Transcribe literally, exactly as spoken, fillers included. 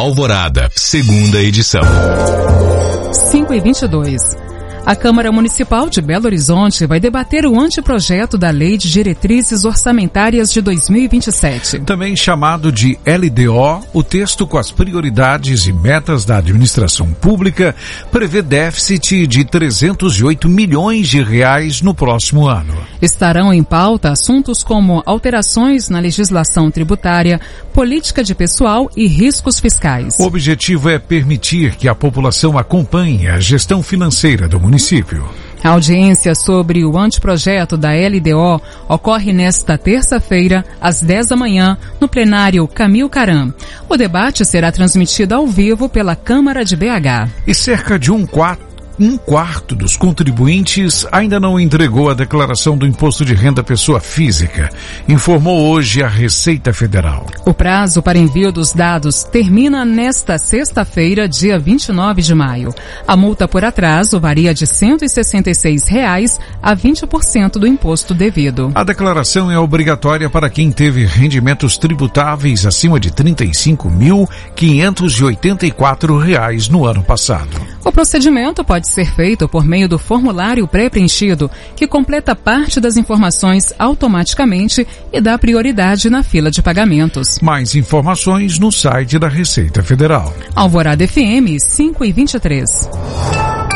Alvorada, segunda edição. cinco e vinte e dois. A Câmara Municipal de Belo Horizonte vai debater o anteprojeto da Lei de Diretrizes Orçamentárias de dois mil e vinte e sete. Também chamado de L D O, o texto com as prioridades e metas da administração pública prevê déficit de trezentos e oito milhões de reais no próximo ano. Estarão em pauta assuntos como alterações na legislação tributária, política de pessoal e riscos fiscais. O objetivo é permitir que a população acompanhe a gestão financeira do município. município. A audiência sobre o anteprojeto da L D O ocorre nesta terça-feira, às dez da manhã, no plenário Camil Caram. O debate será transmitido ao vivo pela Câmara de B H. E cerca de um quarto Um quarto dos contribuintes ainda não entregou a declaração do Imposto de Renda Pessoa Física, informou hoje a Receita Federal. O prazo para envio dos dados termina nesta sexta-feira, dia vinte e nove de maio. A multa por atraso varia de cento e sessenta e seis reais a vinte por cento do imposto devido. A declaração é obrigatória para quem teve rendimentos tributáveis acima de trinta e cinco mil, quinhentos e oitenta e quatro reais no ano passado. O procedimento pode ser feito por meio do formulário pré-preenchido, que completa parte das informações automaticamente e dá prioridade na fila de pagamentos. Mais informações no site da Receita Federal. Alvorada F M cinco e vinte e três.